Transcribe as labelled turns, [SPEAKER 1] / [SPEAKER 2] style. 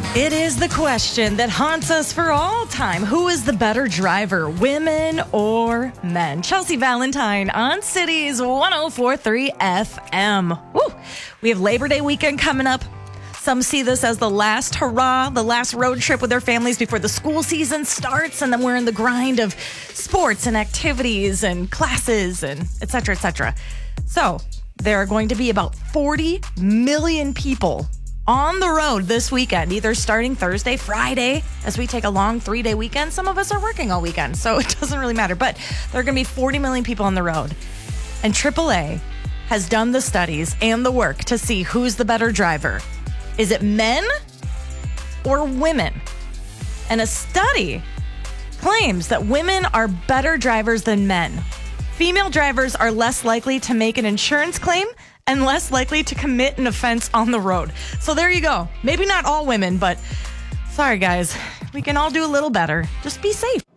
[SPEAKER 1] It is the question that haunts us for all time. Who is the better driver, women or men? Chelsea Valentine on Cities 104.3 FM. Woo. We have Labor Day weekend coming up. Some see this as the last hurrah, the last road trip with their families before the school season starts, and then we're in the grind of sports and activities and classes and et cetera, et cetera. So there are going to be about 40 million people on the road this weekend, either starting Thursday, Friday, as we take a long 3-day weekend. Some of us are working all weekend, so it doesn't really matter. But there are going to be 40 million people on the road. And AAA has done the studies and the work to see who's the better driver. Is it men or women? And a study claims that women are better drivers than men. Female drivers are less likely to make an insurance claim and less likely to commit an offense on the road. So there you go. Maybe not all women, but sorry guys, we can all do a little better. Just be safe.